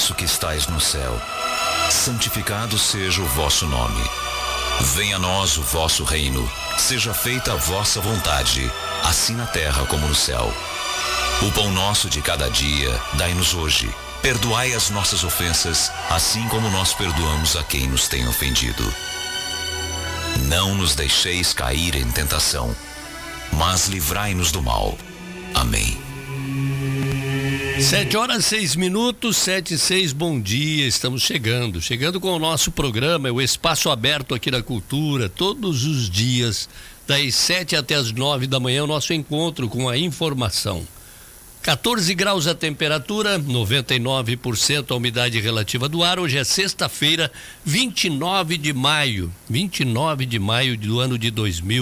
nosso que estais no céu, santificado seja o vosso nome. Venha a nós o vosso reino, seja feita a vossa vontade, assim na terra como no céu. O pão nosso de cada dia, dai-nos hoje. Perdoai as nossas ofensas, assim como nós perdoamos a quem nos tem ofendido. Não nos deixeis cair em tentação, mas livrai-nos do mal. Amém. 7h06, 7h06, bom dia, estamos chegando com o nosso programa, é o Espaço Aberto aqui da Cultura, todos os dias, das 7 até as 9 da manhã, o nosso encontro com a informação. 14 graus a temperatura, 99% a umidade relativa do ar. Hoje é sexta-feira, 29 de maio do ano de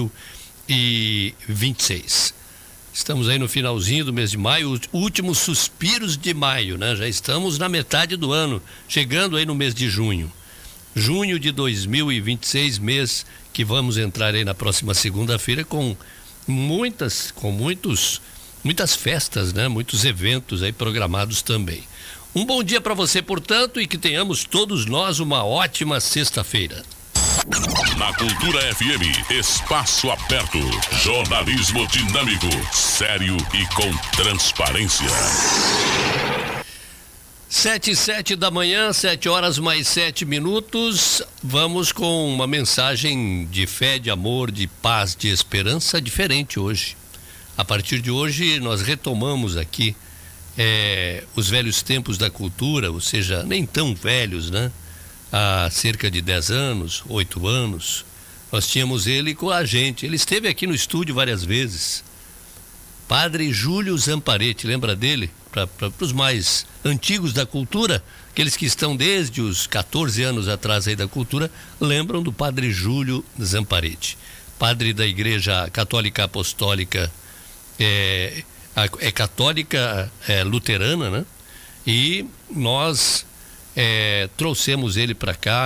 2026. Estamos aí no finalzinho do mês de maio, últimos suspiros de maio, né? Já estamos na metade do ano, chegando aí no mês de junho. Junho de 2026, mês que vamos entrar aí na próxima segunda-feira com muitas festas, né? Muitos eventos aí programados também. Um bom dia para você, portanto, e que tenhamos todos nós uma ótima sexta-feira. Na Cultura FM, Espaço Aberto, jornalismo dinâmico, sério e com transparência. 7h07 da manhã, 7h mais 7 minutos. Vamos com uma mensagem de fé, de amor, de paz, de esperança diferente hoje. A partir de hoje nós retomamos aqui os velhos tempos da cultura, ou seja, nem tão velhos, né? Há cerca de 10 anos, 8 anos, nós tínhamos ele com a gente. Ele esteve aqui no estúdio várias vezes. Padre Júlio Zamparetti, lembra dele? Para os mais antigos da cultura, aqueles que estão desde os 14 anos atrás aí da cultura, lembram do Padre Júlio Zamparetti. Padre da Igreja Católica Apostólica, católica luterana, né? E nós trouxemos ele para cá.